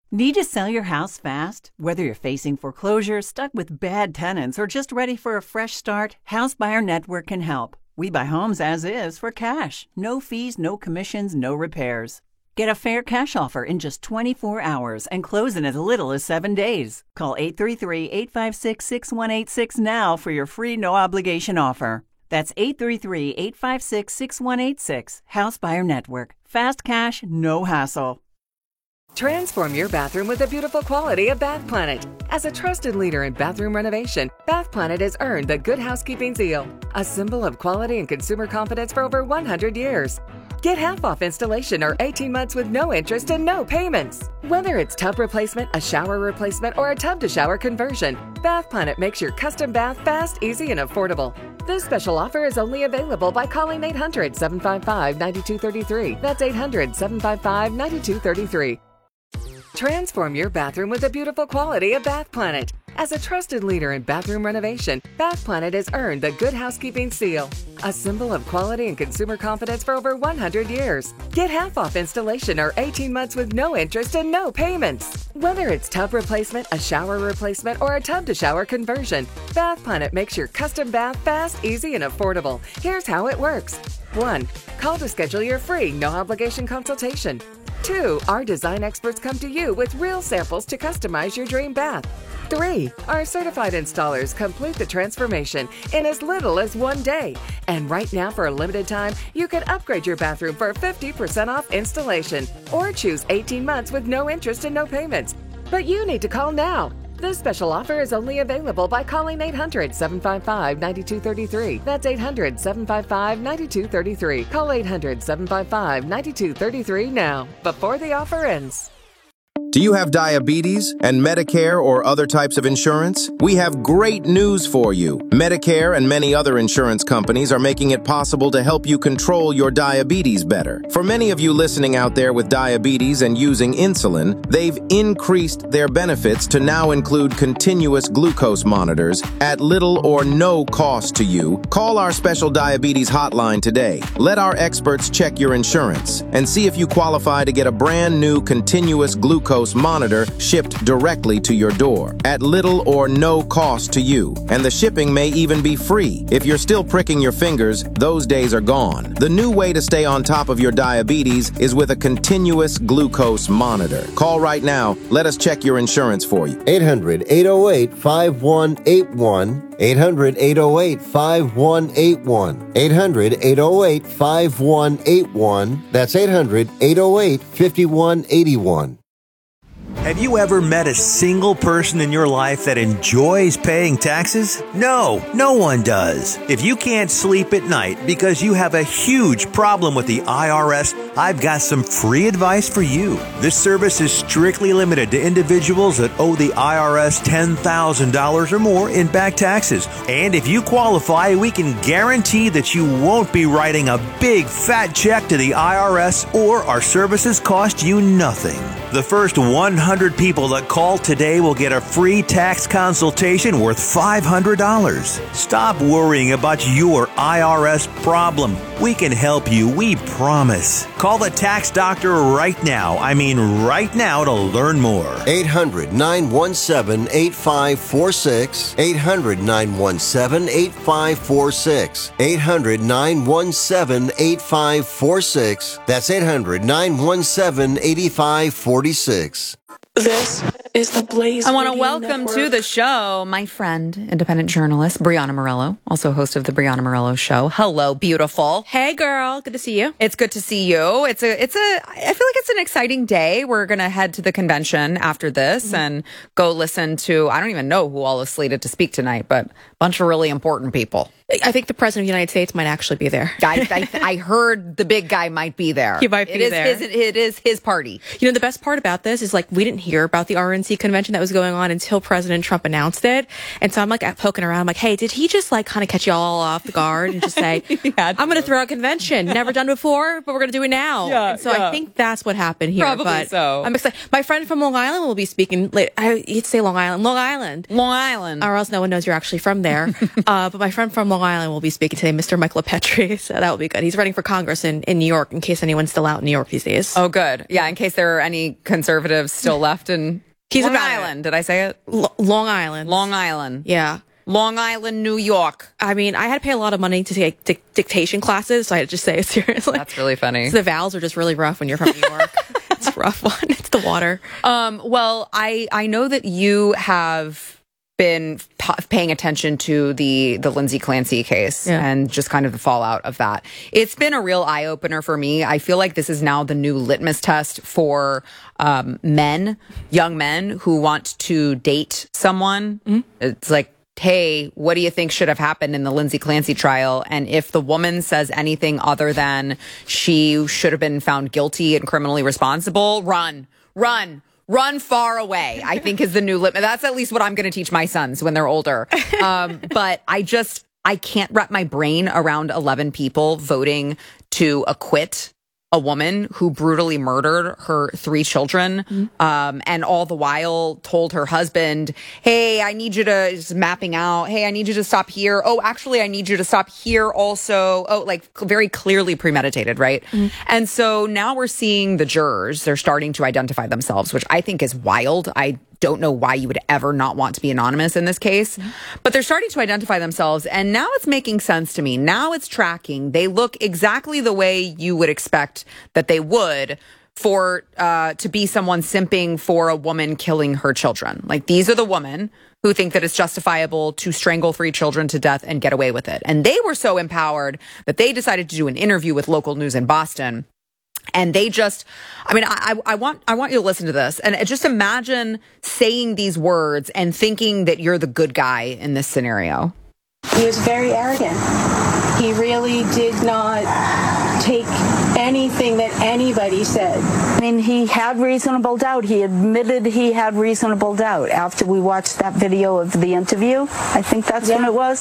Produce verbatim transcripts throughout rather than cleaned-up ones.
Need to sell your house fast? Whether you're facing foreclosure, stuck with bad tenants, or just ready for a fresh start, House Buyer Network can help. We buy homes as is for cash. No fees, no commissions, no repairs. Get a fair cash offer in just twenty-four hours and close in as little as seven days. Call eight three three, eight five six, six one eight six now for your free no-obligation offer. That's eight three three, eight five six, six one eight six. House Buyer Network. Fast cash, no hassle. Transform your bathroom with the beautiful quality of Bath Planet. As a trusted leader in bathroom renovation, Bath Planet has earned the Good Housekeeping seal, a symbol of quality and consumer confidence for over one hundred years. Get half off installation or eighteen months with no interest and no payments. Whether it's tub replacement, a shower replacement, or a tub-to-shower conversion, Bath Planet makes your custom bath fast, easy, and affordable. This special offer is only available by calling eight hundred, seven five five, nine two three three. That's eight hundred, seven five five, nine two three three. Transform your bathroom with the beautiful quality of Bath Planet. As a trusted leader in bathroom renovation, Bath Planet has earned the Good Housekeeping seal, a symbol of quality and consumer confidence for over one hundred years. Get half off installation or eighteen months with no interest and no payments. Whether it's tub replacement, a shower replacement, or a tub-to-shower conversion, Bath Planet makes your custom bath fast, easy, and affordable. Here's how it works. one. Call to schedule your free, no-obligation consultation. two. Our design experts come to you with real samples to customize your dream bath. three. Our certified installers complete the transformation in as little as one day. And right now, for a limited time, you can upgrade your bathroom for fifty percent off installation or choose eighteen months with no interest and no payments. But you need to call now. This special offer is only available by calling eight hundred, seven five five, nine two three three. That's eight hundred, seven five five, nine two three three. Call eight hundred, seven five five, nine two three three now, before the offer ends. Do you have diabetes and Medicare or other types of insurance? We have great news for you. Medicare and many other insurance companies are making it possible to help you control your diabetes better. For many of you listening out there with diabetes and using insulin, they've increased their benefits to now include continuous glucose monitors at little or no cost to you. Call our special diabetes hotline today. Let our experts check your insurance and see if you qualify to get a brand new continuous glucose monitor shipped directly to your door at little or no cost to you. And the shipping may even be free. If you're still pricking your fingers, those days are gone. The new way to stay on top of your diabetes is with a continuous glucose monitor. Call right now. Let us check your insurance for you. eight hundred, eight oh eight, five one eight one. eight hundred, eight oh eight, five one eight one. eight hundred, eight oh eight, five one eight one. That's eight hundred, eight oh eight, five one eight one. Have you ever met a single person in your life that enjoys paying taxes? No, no one does. If you can't sleep at night because you have a huge problem with the I R S, I've got some free advice for you. This service is strictly limited to individuals that owe the I R S ten thousand dollars or more in back taxes. And if you qualify, we can guarantee that you won't be writing a big fat check to the I R S, or our services cost you nothing. The first one hundred people that call today will get a free tax consultation worth five hundred dollars. Stop worrying about your I R S problem. We can help you, we promise. Call the tax doctor right now. I mean right now to learn more. eight hundred, nine one seven, eight five four six. eight hundred, nine one seven, eight five four six. eight hundred, nine one seven, eight five four six. That's eight hundred, nine one seven, eight five four six. This is the Blaze I want to Radio welcome Network. to the show my friend, independent journalist Brianna Morello, also host of the Brianna Morello Show. Hello, beautiful. Hey, girl. Good to see you. It's good to see you. It's a, it's a, I feel like it's an exciting day. We're going to head to the convention after this mm-hmm. and go listen to, I don't even know who all is slated to speak tonight, but a bunch of really important people. I think the President of the United States might actually be there. I, I, I heard the big guy might be there. He might be it is there. His, it is his party. You know, the best part about this is, like, we didn't hear about the R N C convention that was going on until President Trump announced it. And so I'm, like, poking around. I'm like, hey, did he just, like, kind of catch you all off the guard and just say, I'm going to throw a convention. Never done before, but we're going to do it now. Yeah, and so yeah. I think that's what happened here. Probably but so. I'm excited. My friend from Long Island will be speaking. Later. I, you'd say Long Island. Long Island. Long Island. Or else no one knows you're actually from there. uh, but my friend from Long Long Island will be speaking today, Mister Michael Petrie. So that will be good. He's running for Congress in, in New York, in case anyone's still out in New York these days. Oh, good. Yeah, in case there are any conservatives still left in He's Long about Island. It. Did I say it? L- Long Island. Long Island. Yeah. Long Island, New York. I mean, I had to pay a lot of money to take dic- dictation classes, so I had to just say it seriously. That's really funny. So the vowels are just really rough when you're from New York. It's a rough one. It's the water. Um, well, I, I know that you have been p- paying attention to the the Lindsay Clancy case yeah. and just kind of the fallout of that. It's been a real eye opener for me. I feel like this is now the new litmus test for um, men, young men who want to date someone. Mm-hmm. It's like, hey, what do you think should have happened in the Lindsay Clancy trial? And if the woman says anything other than she should have been found guilty and criminally responsible, run, run. Run far away, I think, is the new limit. That's at least what I'm going to teach my sons when they're older. Um, but I just, I can't wrap my brain around eleven people voting to acquit a woman who brutally murdered her three children, mm-hmm. um, and all the while told her husband, hey, I need you to, just mapping out, hey, I need you to stop here. Oh, actually, I need you to stop here also. Oh, like very clearly premeditated, right? Mm-hmm. And so now we're seeing the jurors, they're starting to identify themselves, which I think is wild. I don't know why you would ever not want to be anonymous in this case, mm-hmm. but they're starting to identify themselves. And now it's making sense to me. Now it's tracking. They look exactly the way you would expect that they would for, uh, to be someone simping for a woman killing her children. Like, these are the women who think that it's justifiable to strangle three children to death and get away with it. And they were so empowered that they decided to do an interview with local news in Boston. And they just, I mean, I, I want, I want you to listen to this and just imagine saying these words and thinking that you're the good guy in this scenario. He was very arrogant. He really did not take anything that anybody said. I mean, he had reasonable doubt. He admitted he had reasonable doubt after we watched that video of the interview. I think that's yeah. when it was.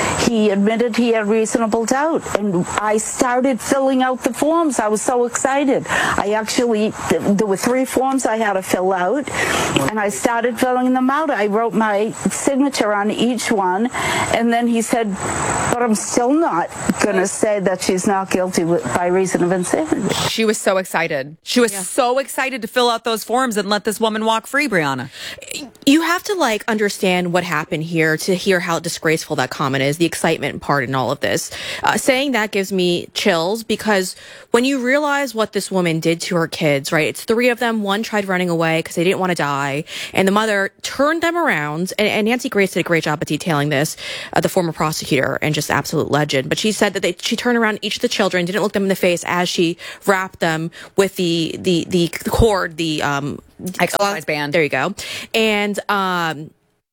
He admitted he had reasonable doubt. And I started filling out the forms. I was so excited. I actually, there were three forms I had to fill out, and I started filling them out. I wrote my signature on each one, and then he said, but I'm still not going to say that she's not guilty by reason of insanity. She was so excited. She was yeah. so excited to fill out those forms and let this woman walk free, Brianna. You have to, like, understand what happened here to hear how disgraceful that comment is, the excitement part in all of this. Uh, saying that gives me chills, because when you realize what this woman did to her kids, right, it's three of them. One tried running away because they didn't want to die, and the mother turned them around. And, and Nancy Grace did a great job of detailing this, uh, the former prosecutor, and just absolute legend. But she said that they, she turned around each of the children, didn't look them in the face as she wrapped them with the the the cord, the um exercise band. There you go. And um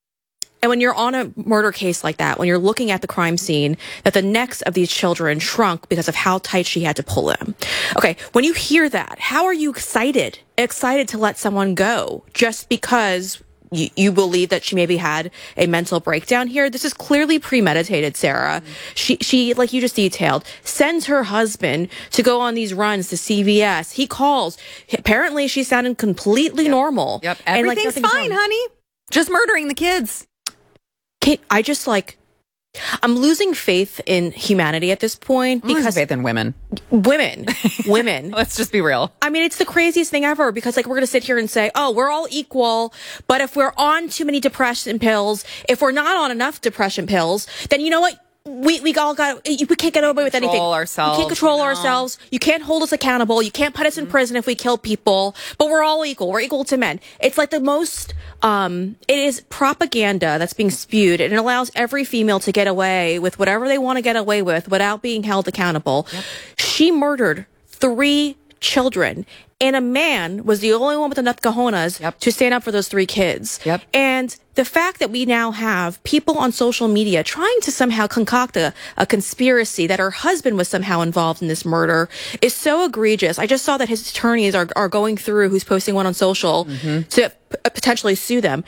and when you're on a murder case like that, when you're looking at the crime scene, that the necks of these children shrunk because of how tight she had to pull them. Okay, when you hear that, how are you excited? Excited to let someone go just because You, you believe that she maybe had a mental breakdown here? This is clearly premeditated, Sarah. Mm-hmm. She, she, like you just detailed, sends her husband to go on these runs to C V S. He calls. Apparently, she sounded completely yep. normal. Yep, everything's and, like, fine, honey. Just murdering the kids. Can, I just, like... I'm losing faith in humanity at this point I'm because losing faith in women, women, women. Let's just be real. I mean, it's the craziest thing ever because, like, we're going to sit here and say, oh, we're all equal. But if we're on too many depression pills, if we're not on enough depression pills, then you know what? We we all got we can't get away with anything. Ourselves, we can't control no. ourselves. You can't hold us accountable. You can't put us in mm-hmm. prison if we kill people. But we're all equal. We're equal to men. It's like the most. Um, it is propaganda that's being spewed, and it allows every female to get away with whatever they want to get away with without being held accountable. Yep. She murdered three children, and a man was the only one with enough cojones yep. to stand up for those three kids. Yep. And the fact that we now have people on social media trying to somehow concoct a, a conspiracy that her husband was somehow involved in this murder is so egregious. I just saw that his attorneys are, are going through who's posting one on social mm-hmm. to p- potentially sue them.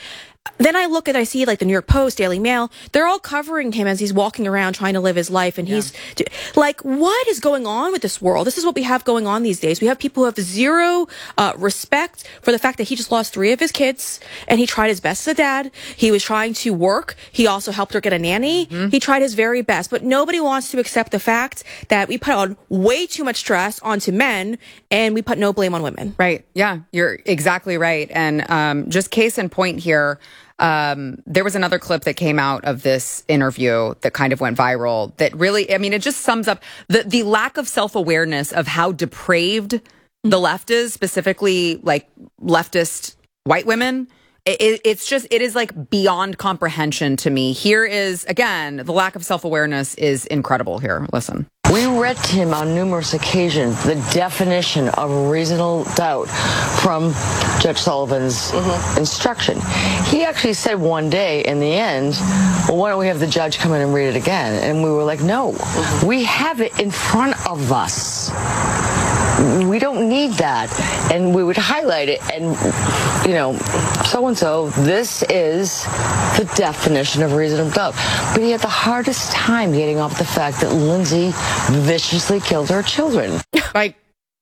then I look at, I see like the New York Post, Daily Mail, they're all covering him as he's walking around trying to live his life. And yeah. he's like, what is going on with this world? This is what we have going on these days. We have people who have zero uh, respect for the fact that he just lost three of his kids and he tried his best as a dad. He was trying to work. He also helped her get a nanny. Mm-hmm. He tried his very best, but nobody wants to accept the fact that we put on way too much stress onto men and we put no blame on women. Right. Yeah, you're exactly right. And um, just case in point here, Um, there was another clip that came out of this interview that kind of went viral that really, I mean, it just sums up the, the lack of self-awareness of how depraved the left is, specifically like leftist white women. It, it's just, it is like beyond comprehension to me. Here is, again, the lack of self-awareness is incredible here. Listen. We read to him on numerous occasions the definition of reasonable doubt from Judge Sullivan's mm-hmm. instruction. He actually said one day in the end, well, why don't we have the judge come in and read it again? And we were like, no, mm-hmm. we have it in front of us. We don't need that. And we would highlight it and, you know, so-and-so, this is the definition of reasonable doubt. But he had the hardest time getting off the fact that Lindsay viciously killed her children. Like,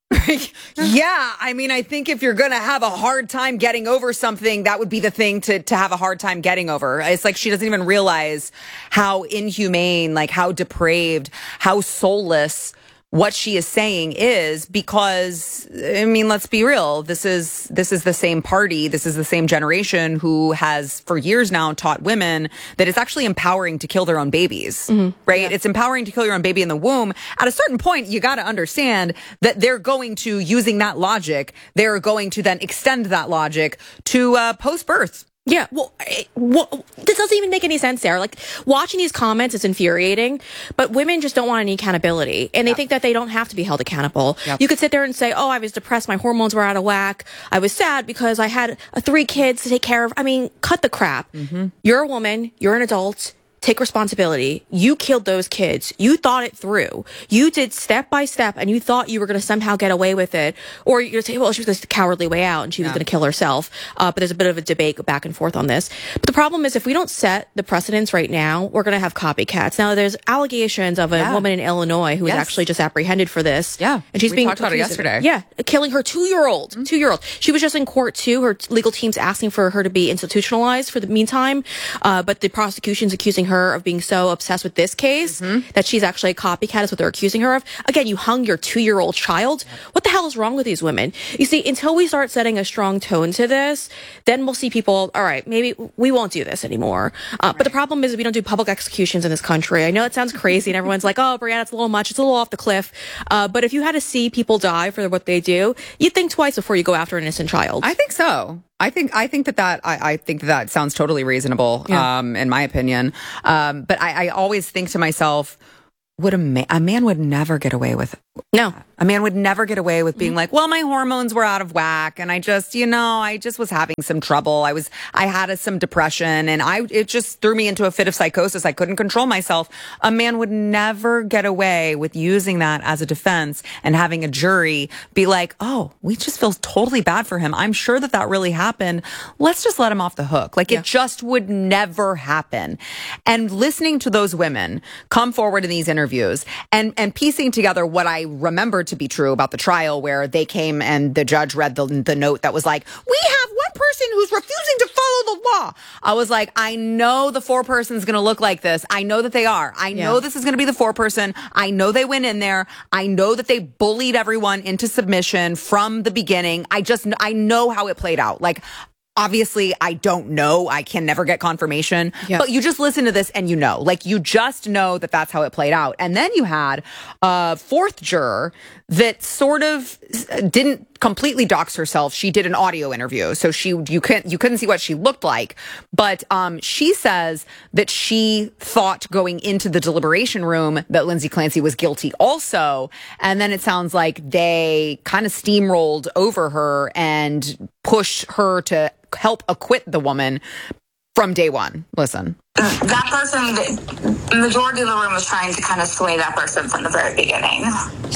yeah, I mean, I think if you're going to have a hard time getting over something, that would be the thing to, to have a hard time getting over. It's like she doesn't even realize how inhumane, like how depraved, how soulless what she is saying is, because, I mean, let's be real. This is, this is the same party. This is the same generation who has for years now taught women that it's actually empowering to kill their own babies, mm-hmm. right? Yeah. It's empowering to kill your own baby in the womb. At a certain point, you got to understand that they're going to, using that logic, they're going to then extend that logic to uh, post-birth. Yeah, well, it, well, this doesn't even make any sense, Sarah. Like, watching these comments is infuriating, but women just don't want any accountability, and they yep. think that they don't have to be held accountable. Yep. You could sit there and say, oh, I was depressed, my hormones were out of whack, I was sad because I had uh, three kids to take care of. I mean, cut the crap. Mm-hmm. You're a woman, you're an adult. Take responsibility. You killed those kids. You thought it through. You did step by step, and you thought you were going to somehow get away with it. Or you're going to say, well, she was the cowardly way out, and she was yeah. going to kill herself. Uh, but there's a bit of a debate back and forth on this. But the problem is, if we don't set the precedents right now, we're going to have copycats. Now, there's allegations of a yeah. woman in Illinois who yes. was actually just apprehended for this. Yeah, and she's we being talked about it yesterday. Yeah, killing her two-year-old. Mm-hmm. Two-year-old. She was just in court too. Her legal team's asking for her to be institutionalized for the meantime. Uh, but the prosecution's accusing her of being so obsessed with this case mm-hmm. that she's actually a copycat is what they're accusing her of. Again, you hung your two-year-old child. What the hell is wrong with these women? You see, until we start setting a strong tone to this, then we'll see people, all right, maybe we won't do this anymore. Uh, right. But the problem is we don't do public executions in this country. I know it sounds crazy and everyone's like, oh, Brianna, it's a little much. It's a little off the cliff. Uh, but if you had to see people die for what they do, you'd think twice before you go after an innocent child. I think so. I think I think that that I, I think that, that sounds totally reasonable, yeah. um, in my opinion. Um, but I, I always think to myself, would a man a man would never get away with no a man would never get away with being mm-hmm. like, well, my hormones were out of whack, and I just, you know, I just was having some trouble. I was I had a, some depression, and I it just threw me into a fit of psychosis. I couldn't control myself. A man would never get away with using that as a defense and having a jury be like, oh, we just feel totally bad for him. I'm sure that that really happened. Let's just let him off the hook. Like yeah. it just would never happen. And listening to those women come forward in these interviews and and piecing together what I remember to be true about the trial, where they came and the judge read the, the note that was like, we have one person who's refusing to follow the law. I was like, I know the four-person is going to look like this. I know that they are. I yeah. know this is going to be the four-person. I know they went in there. I know that they bullied everyone into submission from the beginning. I just, I know how it played out. Like, obviously, I don't know. I can never get confirmation. Yep. But you just listen to this and you know. Like, you just know that that's how it played out. And then you had a fourth juror that sort of didn't completely dox herself. She did an audio interview. So she you couldn't you couldn't see what she looked like. But um, she says that she thought going into the deliberation room that Lindsay Clancy was guilty also. And then it sounds like they kind of steamrolled over her and pushed her to help acquit the woman from day one. Listen. That person, the majority of the room was trying to kind of sway that person from the very beginning.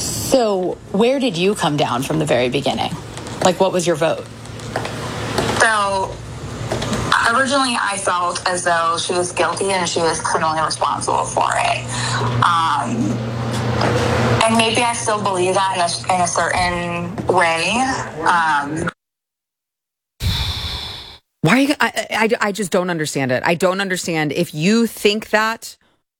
So where did you come down from the very beginning? Like, what was your vote? So originally I felt as though she was guilty and she was criminally responsible for it. Um, and maybe I still believe that in a, in a certain way. Um, Why are you, I, I, I just don't understand it. I don't understand. If you think that,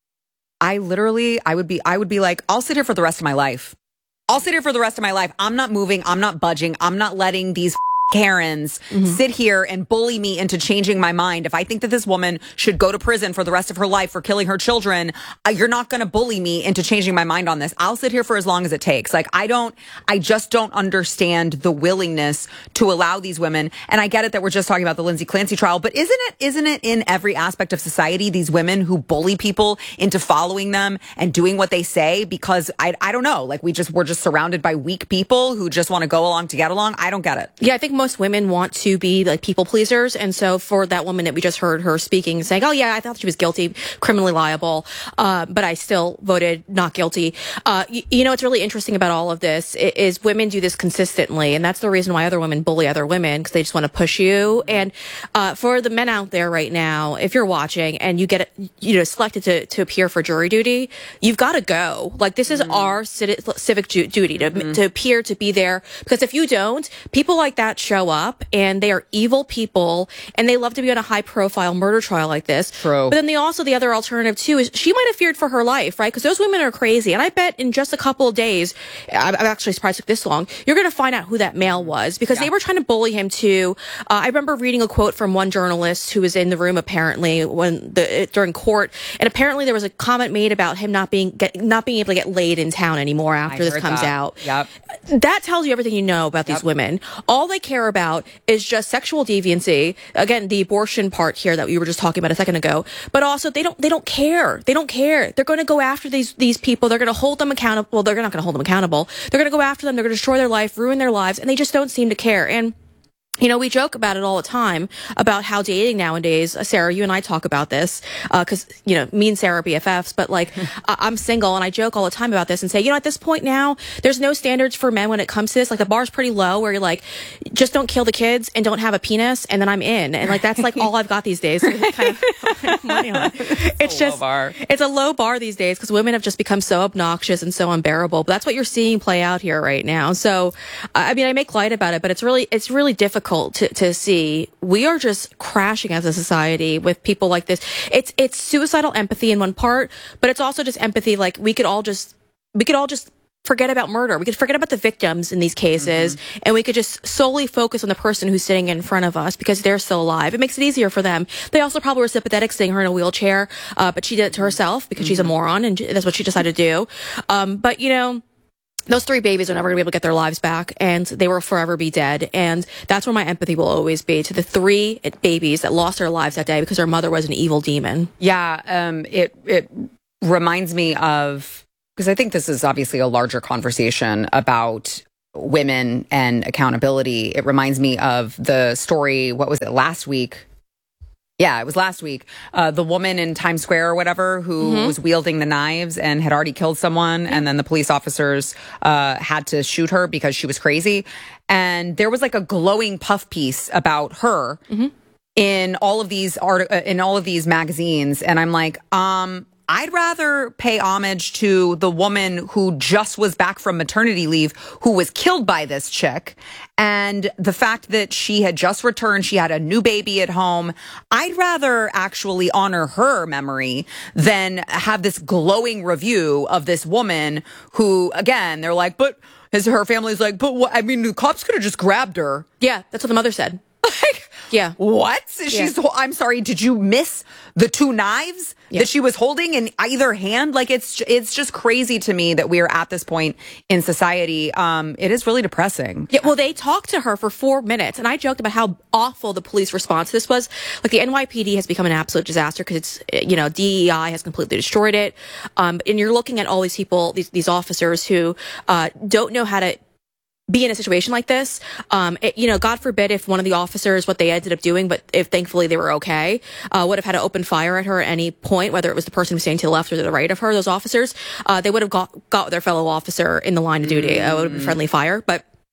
I literally, I would be, I would be like, I'll sit here for the rest of my life. I'll sit here for the rest of my life. I'm not moving. I'm not budging. I'm not letting these Karens mm-hmm. sit here and bully me into changing my mind. If I think that this woman should go to prison for the rest of her life for killing her children, uh, you're not going to bully me into changing my mind on this. I'll sit here for as long as it takes. Like, I don't, I just don't understand the willingness to allow these women. And I get it that we're just talking about the Lindsay Clancy trial, but isn't it, isn't it in every aspect of society, these women who bully people into following them and doing what they say? Because I, I don't know, like we just, we're just surrounded by weak people who just want to go along to get along. I don't get it. Yeah, I think most women want to be like people pleasers. And so for that woman that we just heard her speaking, saying, oh yeah, I thought she was guilty, criminally liable, uh, but I still voted not guilty. Uh, you, you know, what's really interesting about all of this is women do this consistently. And that's the reason why other women bully other women, because they just want to push you. And, uh, for the men out there right now, if you're watching and you get, you know, selected to, to appear for jury duty, you've got to go. Like, this is mm-hmm. our civic duty to, mm-hmm. to appear, to be there. Because if you don't, people like that show up and they are evil people and they love to be on a high profile murder trial like this. True. But then the also the other alternative too is she might have feared for her life, right? Because those women are crazy. And I bet in just a couple of days, I'm actually surprised it took this long, you're going to find out who that male was because yeah. they were trying to bully him too. Uh, I remember reading a quote from one journalist who was in the room apparently when the during court, and apparently there was a comment made about him not being get, not being able to get laid in town anymore after this comes that. out. Yep. That tells you everything you know about these yep. women. All they care about is just sexual deviancy. Again, the abortion part here that we were just talking about a second ago. But also, they don't they don't care. They don't care. They're going to go after these these people. They're going to hold them accountable. Well, they're not going to hold them accountable. They're going to go after them. They're going to destroy their life, ruin their lives, and they just don't seem to care. And you know, we joke about it all the time about how dating nowadays, uh, Sarah, you and I talk about this, uh, cause, you know, me and Sarah are B F Fs, but like, I- I'm single and I joke all the time about this and say, you know, at this point now, there's no standards for men when it comes to this. Like the bar's pretty low where you're like, just don't kill the kids and don't have a penis and then I'm in. And like, that's like all I've got these days. So kind of money on. It's, it's just, bar. It's a low bar these days because women have just become so obnoxious and so unbearable. But that's what you're seeing play out here right now. So, I mean, I make light about it, but it's really, it's really difficult To, to see. We are just crashing as a society with people like this. It's it's suicidal empathy in one part, but it's also just empathy. Like we could all just we could all just forget about murder. We could forget about the victims in these cases, mm-hmm. and we could just solely focus on the person who's sitting in front of us because they're still alive. It makes it easier for them. They also probably were sympathetic seeing her in a wheelchair, uh, but she did it to herself because mm-hmm. she's a moron and that's what she decided to do. Um, but you know. Those three babies are never going to be able to get their lives back, and they will forever be dead. And that's where my empathy will always be to the three babies that lost their lives that day because their mother was an evil demon. Yeah, um, it it reminds me of, because I think this is obviously a larger conversation about women and accountability. It reminds me of the story, what was it, last week? Yeah, it was last week. Uh, the woman in Times Square or whatever who mm-hmm. was wielding the knives and had already killed someone. Mm-hmm. And then the police officers uh, had to shoot her because she was crazy. And there was like a glowing puff piece about her mm-hmm. in all of these art- in all of these magazines. And I'm like, um... I'd rather pay homage to the woman who just was back from maternity leave, who was killed by this chick. And the fact that she had just returned, she had a new baby at home. I'd rather actually honor her memory than have this glowing review of this woman who, again, they're like, but his, her family's like, but what? I mean, the cops could have just grabbed her. Yeah, that's what the mother said. Like, yeah. What? She's, yeah. I'm sorry, did you miss the two knives yeah. that she was holding in either hand? Like, it's it's just crazy to me that we are at this point in society. Um, it is really depressing. Yeah, well, they talked to her for four minutes, and I joked about how awful the police response to this was. Like, the N Y P D has become an absolute disaster because it's, you know, D E I has completely destroyed it. Um, and you're looking at all these people, these, these officers who uh, don't know how to be in a situation like this. Um, it, you know, God forbid if one of the officers, what they ended up doing, but if thankfully they were okay, uh, would have had to open fire at her at any point, whether it was the person who's standing to the left or to the right of her, those officers, uh, they would have got, got their fellow officer in the line of duty. Mm. Uh, it would have been friendly fire. But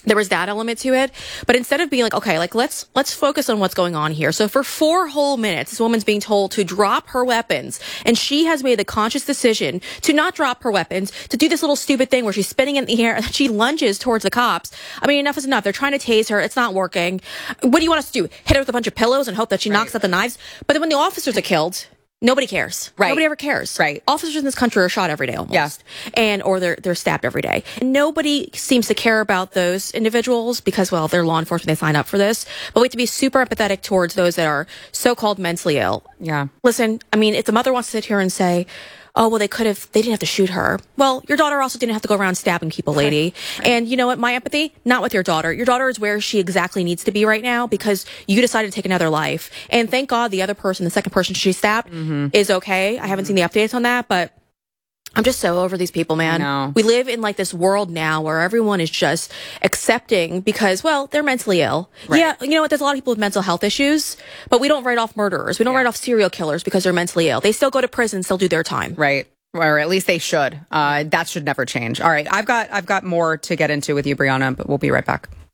There was that element to it. But instead of being like, okay, like let's let's focus on what's going on here. So for four whole minutes, this woman's being told to drop her weapons. And she has made the conscious decision to not drop her weapons, to do this little stupid thing where she's spinning in the air and she lunges towards the cops. I mean, enough is enough. They're trying to tase her. It's not working. What do you want us to do? Hit her with a bunch of pillows and hope that she right. knocks out the knives? But then when the officers are killed, nobody cares. Right. Nobody ever cares. Right. Officers in this country are shot every day almost. Yeah. And, or they're, they're stabbed every day. Nobody seems to care about those individuals because, well, they're law enforcement. They sign up for this. But we have to be super empathetic towards those that are so-called mentally ill. Yeah. Listen, I mean, if the mother wants to sit here and say, oh, well, they could have, they didn't have to shoot her. Well, your daughter also didn't have to go around stabbing people, lady. Right. Right. And you know what? My empathy, not with your daughter. Your daughter is where she exactly needs to be right now because you decided to take another life. And thank God the other person, the second person she stabbed, mm-hmm. is okay. I haven't mm-hmm. seen the updates on that, but I'm just so over these people, man. No. We live in like this world now where everyone is just accepting because, well, they're mentally ill. Right. Yeah, you know what? There's a lot of people with mental health issues, but we don't write off murderers. We don't yeah. write off serial killers because they're mentally ill. They still go to prison, still do their time. Right. Or at least they should. Uh, that should never change. All right. I've got I've got more to get into with you, Brianna, but we'll be right back.